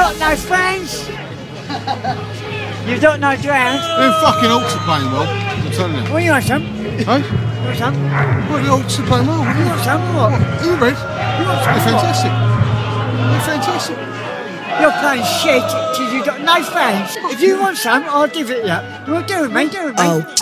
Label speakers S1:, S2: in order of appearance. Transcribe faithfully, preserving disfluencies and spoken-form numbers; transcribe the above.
S1: got no friends. You don't know drowned.
S2: Them fucking Hawks are playing well, I'm telling you.
S1: Well, you want some?
S2: Hey?
S1: You want some?
S2: Well, the Hawks are playing well.
S1: You want some or what?
S2: Are you red?
S1: You want some
S2: They're
S1: or what?
S2: fantastic. They're fantastic.
S1: You're playing shit till you got no friends. If you want some, I'll give it you. Well, do it, mate, do it, mate.
S3: Oh.